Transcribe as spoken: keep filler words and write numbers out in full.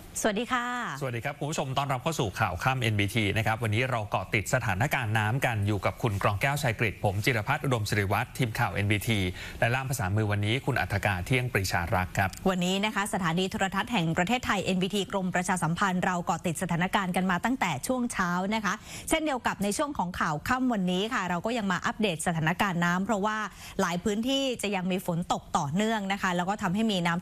สวัสดีค่ะสวัสดีครับคุณผู้ชมต้อนรับเข้าสู่ข่าวค่ำ เอ็น บี ที นะครับวันนี้เราเกาะติดสถานการณ์น้ำกันอยู่กับคุณกรองแก้วชัยกฤษผมจิรพัฒน์อุดมศิริวัฒน์ทีมข่าว เอ็น บี ที และล่ามภาษามือวันนี้คุณอัฐกาเที่ยงปรีชารักษ์ครับวันนี้นะคะสถานีโทรทัศน์แห่งประเทศไทย เอ็น บี ที กรมประชาสัมพันธ์เราเกาะติดสถานการณ์กันมาตั้งแต่ช่วงเช้านะคะเช่นเดียวกับในช่วงของข่าวค่ำวันนี้ค่ะเราก็ยังมาอัปเดตสถานการณ์น้ำเพราะว่าหลายพื้นที่จะยังมีฝนตกต่อเนื่องนะคะแล้วก็ทำให้มีน้ำ